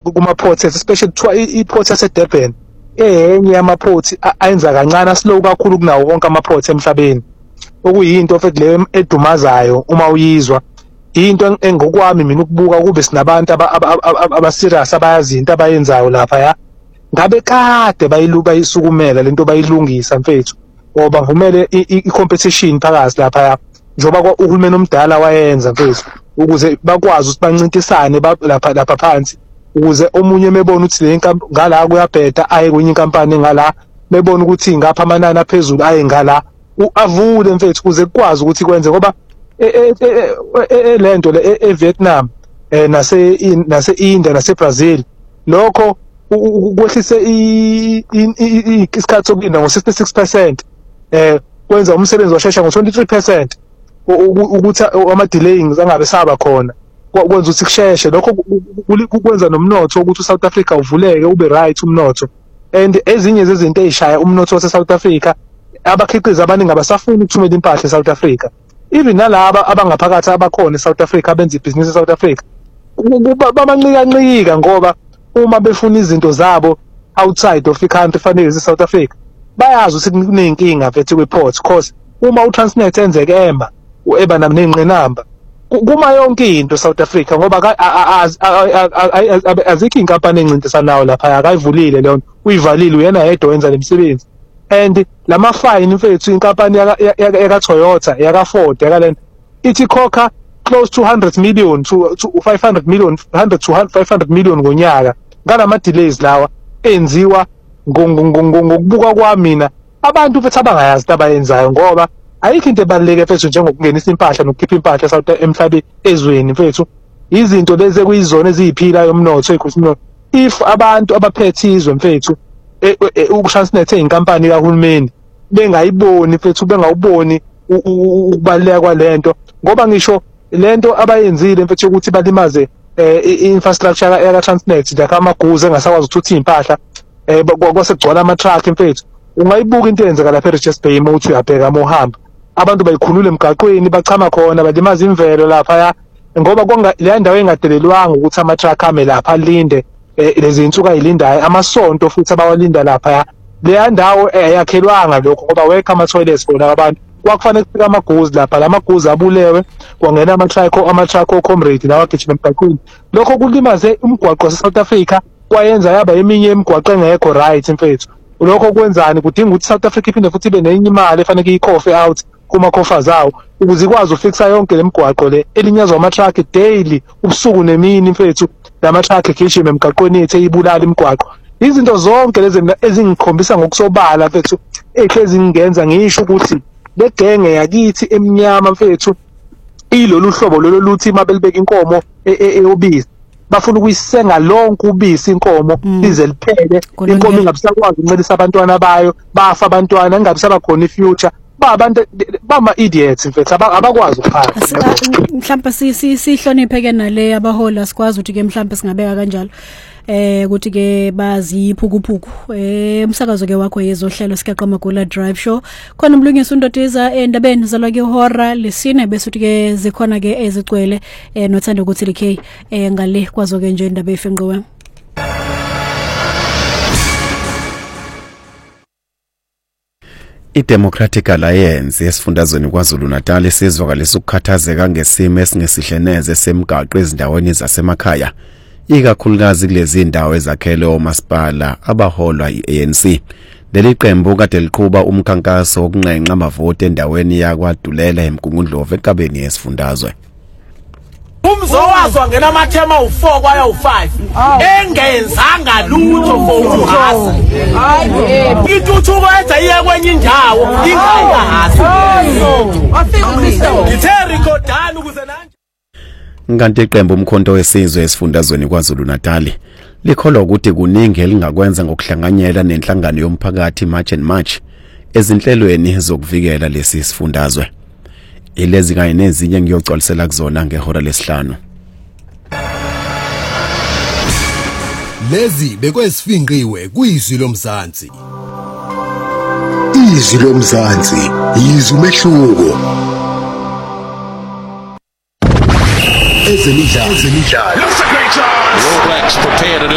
kuma-ports especially kuthiwa i-port yaseDurban enye yama-port ayenza kancane slow kakhulu kunawo wonke ama-port emhlabeni, okuyinto futhi leyo edumazayo uma uyizwa. Into engokwami mina ukubuka kube sinabantu aba-serious abayazi into abayenzayo lapha ya ngabe kade bayisukumela lento bayilungisa mfethu, ngoba ngivumele i-competition phakathi lapha ya njengoba uhulumeni omdala wayenza mfethu ukuze bakwazi ukuthi bancintisane lapha phansi, ukuze omunye mebona ukuthi le ngala kuyabheda aye kwenye inkampani ngala, mebona ukuthi ngapha amanani aphezulu aye ngala, avule mfethu ukuze kukwazi ukuthi kwenze. Ngoba lento le eVietnam nase-India nase-Brazil lokho kwehlise isikhathi sokulinda ngo-66%, kwenza umsebenzi washesha ngo-23%, ukuthi ama-delayings angabe saba khona, kwenza ukuthi kusheshe. Lokho kwenza nomnotho ukuthi uSouth Africa uvuleke ube right umnotho, and ezinye zezinto ey'shaya umnotho wase-South Africa, abakhiqizi abaningi abasafuni ukuthumela impahla e-South Africa. Even nalaba abangaphakathi abakhona e-South Africa abenza ibhizinisi e-South Africa babancika ngoba uma befuna izinto zabo outside of i-country fanele ze-South Africa bayazi ukuthi kuney'nkinga mfethu kwi-port, cause uma u-Transnet enzeke eba ney'ngqinamba kuma yonke into South Africa, ngoba azikho iy'nkampani ey'ncintisanayo lapha, akayivulile leyo, uyivalile uyena yedwa wenza le msebenzi. And lama-fine mfethu inkampani yaka-Toyota, yaka-Ford, yakalena ithi khokha close to 100 million to 500 million, 100 to 500 million ngonyaka ngalama-delays lawa enziwa ngokubuka kwami mina abantu mfethu abangayazi into abayenzayo, ngoba ayikho into ebaluleke mfethu njengokungenisa impahla nokukhipha impahla emhlabeni ezweni mfethu. Izinto lezi ekuyizona eziyiphilayo umnotho ey'khulisa. If abantu abaphethe izwe mfethu uku-Transnet ey'nkampani kahulumeni bengayiboni mfethu, bengawuboni ukubaluleka kwalento, ngoba ngisho lento abayenzile mfethu ukuthi balimaze i-infrastructure yaka-Transnet lakha amaguzi engasakwazi ukuthutha iy'mpahla, kwasekugcwala ama-truck mfethu. Ungayibuka into eyenzeka lapha e-Richards Bay uma uthi uyabheka uma uhamba, abantu bayikhulula emgaqweni bachama khona balimaza imvelo laphaya, ngoba leya ndawo engadelelwanga ukuthi ama-truck ame lapha alinde lezi iy'nsuku ay'lindayo, amasonto futhi abawalinda laphaya. Leya ndawo ayakhelwanga lokho ngoba wekho ama-toilets bona abantu, kwakufanele kufika amaguzi lapha, la maguzi abulewe kwangena ama-truck o-Comrade lawa agijima emgaqweni. Lokho kulimaze umgwaqo wase-South Africa, kwayenza yaba eminye imigwaqo engekho right mfethu. Lokho kwenzani kudinga ukuthi South Africa iphinde futhi ibe nenye imali efanele iyikhokhe out kuma-coffers zawo ukuze ikwazi ufikisa yonke le migwaqo le elinyazwa ama-truck daily, ubusuku nemini mfethu. Lama-truck egijima emgaqweni yethu eyibulala imigwaqo. Izinto zonke lezi mina ezingikhombisa ngokusobala mfethu ezingenza ngisho ukuthi le genge yakithi emnyama mfethu ilolu hlobo lolo luthi uma belibeka inkomo eyobisi bafuna ukuyisenga lonke ubisi inkomo lize liphele, inkomo ingabisakwazi ukuncelisa abantwana bayo, bafa abantwana, ingabe sabakhona i-future, abantu bama-idiots mfethu abakwazi ukuphatha. Mhlawumbe sihloniphe ke nale abahola sikwazi ukuthi ke mhlawumbe singabeka kanjalo ukuthi ke bazi iphukuphuku umsakazo ke wakho yezohlelo sikaqa Magula Drive Show khona umlungisi uNdodeza endabeni zalwa ke ihora lesine bese uthi ke zikhona ke ezicwele nothanda ukuthi likhe ngale kwazo ke nje indaba efenqiwe. I-Democratic Alliance yesifundazweni KwaZulu-Natal isizwakalisa ukukhathazeka ngesimo esingesihle neze semigaqo ezindaweni zasemakhaya, ikakhulukazi kulezi indawo ezakhelwe omasipala abaholwa i-ANC. Leli qembu kade liqhuba umkhankaso wokunqenqa amavoti endaweni yakwaDulela eMgungundlovu enkabeni yesifundazwe. Umzowazwa ngena amathema u4 kwaya u5 engenzanga lutho for uhasa. Ituthuko yenza iye kwenye indawo ingayahasa. Afika uKristo. Ithe recordani ukuze nanje. Nganti iqembu umkhonto wesizwe esifundazweni KwaZulu-Natal likholwa ukuthi kuningi elingakwenza ngokuhlanganyela nenhlangano yomphakathi March and March ezinhlelweni zokuvikela lesi sifundazwe. Ilezi kanye nezinye ngiyogcwalisela kuzona ngehora lesihlanu. Lezi bekwesifinqiwe kuyizwi lomzansi. Izwi lomzansi yizwi umehluko. Ezemidlalo.